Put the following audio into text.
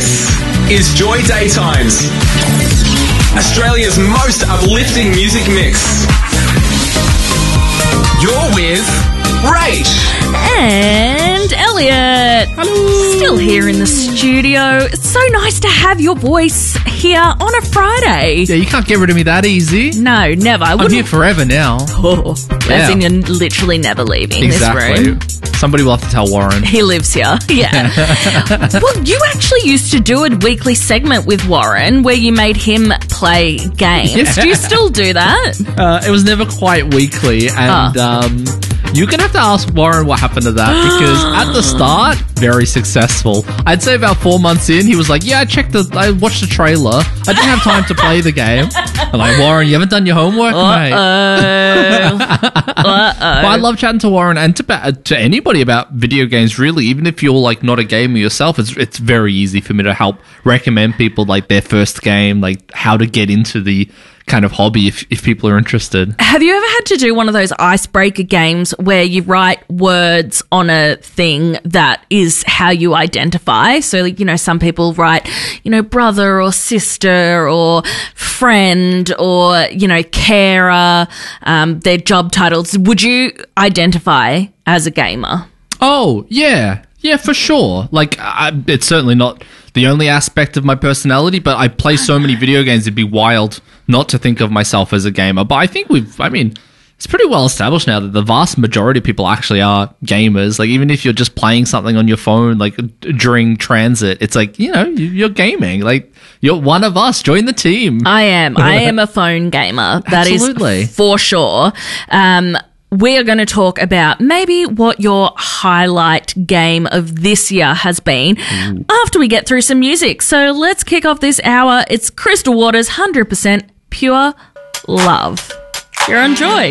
This is Joy Daytimes, Australia's most uplifting music mix. You're with Rach and Elliot. Hello. Still here in the studio. It's so nice to have your voice here on a Friday. Yeah, you can't get rid of me that easy. No, never. I'm here forever now. Oh, as in you're literally never leaving this room. Somebody will have to tell Warren. He lives here. Yeah. Well, you actually used to do a weekly segment with Warren where you made him play games. Yeah. Do you still do that? It was never quite weekly, and you're going to have to ask Warren what happened to that, because at the start, very successful. I'd say about 4 months in, he was like, yeah, I watched the trailer. I didn't have time to play the game. I'm like, Warren, you haven't done your homework, mate. But I love chatting to Warren and to anybody about video games, really. Even if you're like not a gamer yourself, it's very easy for me to help recommend people like their first game, like how to get into the kind of hobby if people are interested. Have you ever had to do one of those icebreaker games where you write words on a thing that is how you identify? So, some people write, brother or sister or friend or, carer, their job titles. Would you identify as a gamer? Oh, yeah. Yeah, for sure. Like, it's certainly not the only aspect of my personality, but I play so many video games, it'd be wild not to think of myself as a gamer. But I think it's pretty well established now that the vast majority of people actually are gamers. Like, even if you're just playing something on your phone, like during transit, it's like, you're gaming. Like, you're one of us. Join the team. I am a phone gamer. That Absolutely. is for sure. We are going to talk about maybe what your highlight game of this year has been after we get through some music. So let's kick off this hour. It's Crystal Waters, 100% Pure Love. You're on Joy.